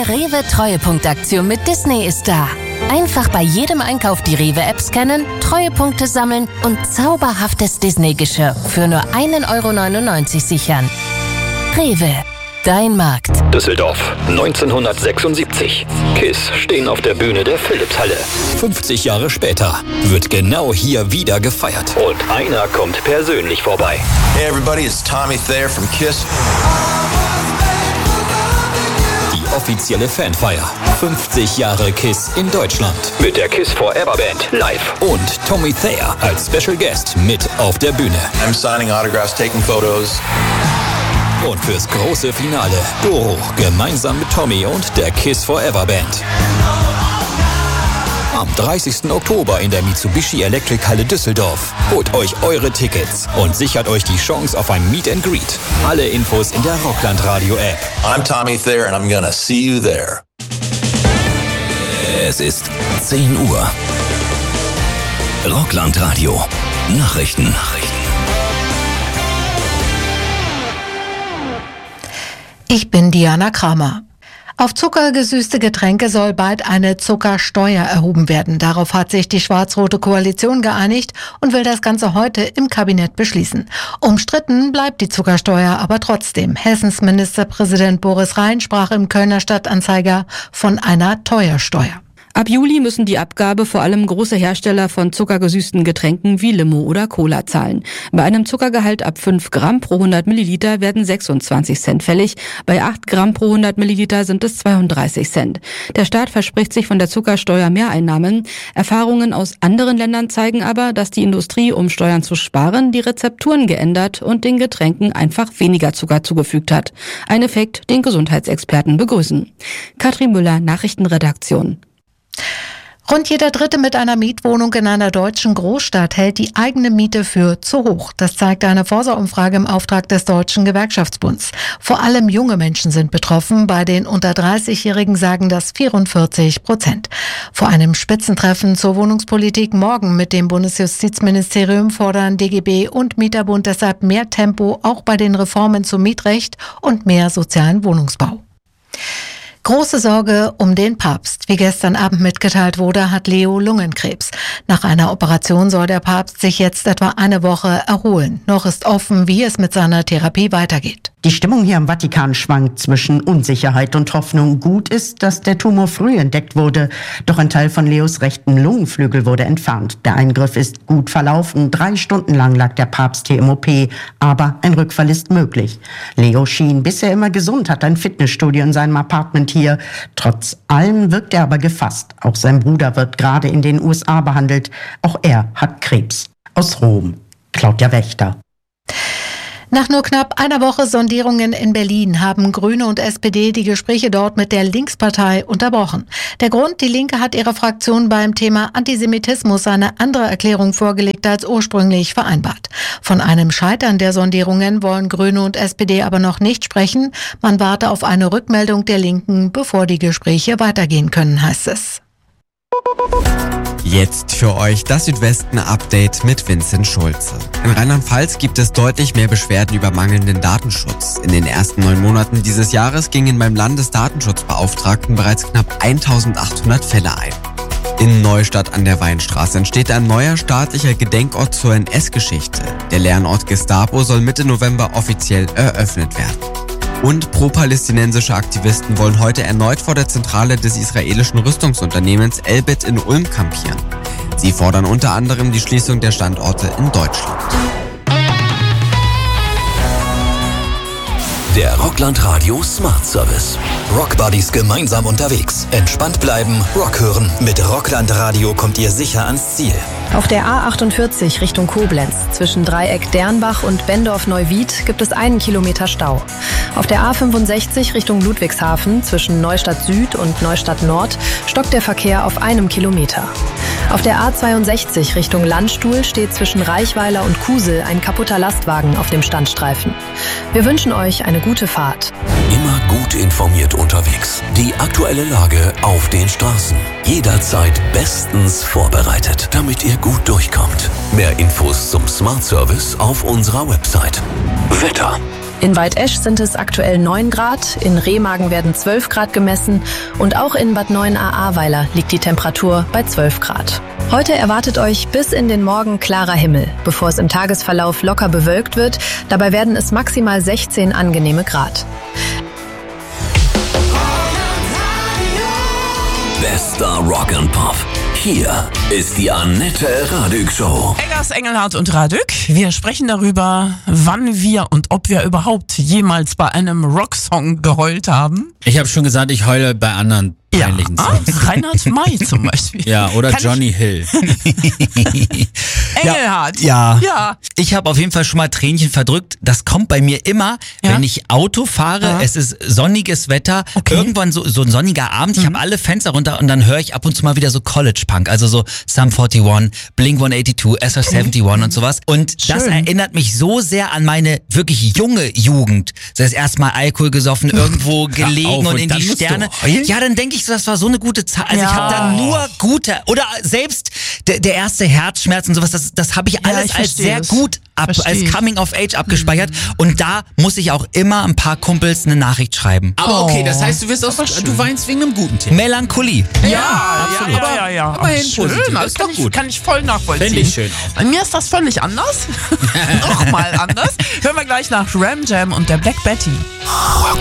neue Rewe-Treuepunktaktion mit Disney ist da. Einfach bei jedem Einkauf die Rewe-App scannen, Treuepunkte sammeln und zauberhaftes Disney-Geschirr für nur 1,99 € sichern. Rewe, dein Markt. Düsseldorf, 1976. KISS stehen auf der Bühne der Philips-Halle. 50 Jahre später wird genau hier wieder gefeiert. Und einer kommt persönlich vorbei. Hey everybody, it's Tommy Thayer from KISS. Die offizielle Fanfeier. 50 Jahre KISS in Deutschland. Mit der KISS Forever Band live. Und Tommy Thayer als Special Guest mit auf der Bühne. I'm signing autographs, taking photos. Und fürs große Finale Doro gemeinsam mit Tommy und der KISS Forever Band. Am 30. Oktober in der Mitsubishi Electric Halle Düsseldorf. Holt euch eure Tickets und sichert euch die Chance auf ein Meet and Greet. Alle Infos in der Rockland Radio App. I'm Tommy Thayer and I'm gonna see you there. Es ist 10 Uhr. Rockland Radio. Nachrichten. Ich bin Diana Kramer. Auf zuckergesüßte Getränke soll bald eine Zuckersteuer erhoben werden. Darauf hat sich die schwarz-rote Koalition geeinigt und will das Ganze heute im Kabinett beschließen. Umstritten bleibt die Zuckersteuer aber trotzdem. Hessens Ministerpräsident Boris Rhein sprach im Kölner Stadtanzeiger von einer Teuersteuer. Ab Juli müssen die Abgabe vor allem große Hersteller von zuckergesüßten Getränken wie Limo oder Cola zahlen. Bei einem Zuckergehalt ab 5 Gramm pro 100 Milliliter werden 26 Cent fällig. Bei 8 Gramm pro 100 Milliliter sind es 32 Cent. Der Staat verspricht sich von der Zuckersteuer Mehreinnahmen. Erfahrungen aus anderen Ländern zeigen aber, dass die Industrie, um Steuern zu sparen, die Rezepturen geändert und den Getränken einfach weniger Zucker zugefügt hat. Ein Effekt, den Gesundheitsexperten begrüßen. Katrin Müller, Nachrichtenredaktion. Rund jeder Dritte mit einer Mietwohnung in einer deutschen Großstadt hält die eigene Miete für zu hoch. Das zeigt eine Forsa-Umfrage im Auftrag des Deutschen Gewerkschaftsbunds. Vor allem junge Menschen sind betroffen. Bei den unter 30-Jährigen sagen das 44%. Vor einem Spitzentreffen zur Wohnungspolitik morgen mit dem Bundesjustizministerium fordern DGB und Mieterbund deshalb mehr Tempo, auch bei den Reformen zum Mietrecht und mehr sozialen Wohnungsbau. Große Sorge um den Papst. Wie gestern Abend mitgeteilt wurde, hat Leo Lungenkrebs. Nach einer Operation soll der Papst sich jetzt etwa eine Woche erholen. Noch ist offen, wie es mit seiner Therapie weitergeht. Die Stimmung hier im Vatikan schwankt zwischen Unsicherheit und Hoffnung. Gut ist, dass der Tumor früh entdeckt wurde, doch ein Teil von Leos rechten Lungenflügel wurde entfernt. Der Eingriff ist gut verlaufen. 3 Stunden lang lag der Papst hier im OP, aber ein Rückfall ist möglich. Leo schien bisher immer gesund, hat ein Fitnessstudio in seinem Apartment hier. Trotz allem wirkt er aber gefasst. Auch sein Bruder wird gerade in den USA behandelt. Auch er hat Krebs. Aus Rom, Claudia Wächter. Nach nur knapp einer Woche Sondierungen in Berlin haben Grüne und SPD die Gespräche dort mit der Linkspartei unterbrochen. Der Grund: Die Linke hat ihrer Fraktion beim Thema Antisemitismus eine andere Erklärung vorgelegt als ursprünglich vereinbart. Von einem Scheitern der Sondierungen wollen Grüne und SPD aber noch nicht sprechen. Man warte auf eine Rückmeldung der Linken, bevor die Gespräche weitergehen können, heißt es. Jetzt für euch das Südwesten-Update mit Vincent Schulze. In Rheinland-Pfalz gibt es deutlich mehr Beschwerden über mangelnden Datenschutz. In den ersten 9 Monaten dieses Jahres gingen beim Landesdatenschutzbeauftragten bereits knapp 1800 Fälle ein. In Neustadt an der Weinstraße entsteht ein neuer staatlicher Gedenkort zur NS-Geschichte. Der Lernort Gestapo soll Mitte November offiziell eröffnet werden. Und pro-palästinensische Aktivisten wollen heute erneut vor der Zentrale des israelischen Rüstungsunternehmens Elbit in Ulm kampieren. Sie fordern unter anderem die Schließung der Standorte in Deutschland. Der Rockland Radio Smart Service. Rockbuddies gemeinsam unterwegs. Entspannt bleiben, Rock hören. Mit Rockland Radio kommt ihr sicher ans Ziel. Auf der A48 Richtung Koblenz zwischen Dreieck Dernbach und Bendorf-Neuwied gibt es 1 Kilometer Stau. Auf der A65 Richtung Ludwigshafen zwischen Neustadt Süd und Neustadt Nord stockt der Verkehr auf 1 Kilometer. Auf der A62 Richtung Landstuhl steht zwischen Reichweiler und Kusel ein kaputter Lastwagen auf dem Standstreifen. Wir wünschen euch eine gute Fahrt. Immer gut informiert unterwegs. Die aktuelle Lage auf den Straßen. Jederzeit bestens vorbereitet, damit ihr gut durchkommt. Mehr Infos zum Smart Service auf unserer Website. Wetter. In Weitesch sind es aktuell 9 Grad, in Remagen werden 12 Grad gemessen und auch in Bad 9a-Ahrweiler liegt die Temperatur bei 12 Grad. Heute erwartet euch bis in den Morgen klarer Himmel, bevor es im Tagesverlauf locker bewölkt wird. Dabei werden es maximal 16 angenehme Grad. Bester Rock and Pop. Hier ist die Annette Radig Show. Eggers, Engelhardt und Radück. Wir sprechen darüber, wann wir und ob wir überhaupt jemals bei einem Rocksong geheult haben. Ich habe schon gesagt, ich heule bei anderen peinlichen Songs. Reinhard May zum Beispiel. Ja, oder Johnny Hill. Engelhardt. Ja. Ich habe auf jeden Fall schon mal Tränchen verdrückt. Das kommt bei mir immer, wenn ich Auto fahre. Es ist sonniges Wetter. Irgendwann so ein sonniger Abend. Ich habe alle Fenster runter und dann höre ich ab und zu mal wieder so College Punk. Also so Sum 41, Blink 182, SR71 und sowas. Und das erinnert mich so sehr an meine wirklich junge Jugend. Das heißt, erstmal Alkohol gesoffen, irgendwo gelegen und in die Sterne. Ja, dann denke ich so, das war so eine gute Zeit. Also ich habe da nur gute, oder selbst der erste Herzschmerz und sowas, das habe ich alles als sehr gut als Coming of Age abgespeichert. Und da muss ich auch immer ein paar Kumpels eine Nachricht schreiben. Aber okay, das heißt, du weinst wegen einem guten Thema. Melancholie. Ja, absolut. Ja. Aber schön, das kann ich voll nachvollziehen. Finde ich schön auch. Bei mir ist das völlig anders. Nochmal anders. Hören wir gleich nach Ram Jam und der Black Betty. Rock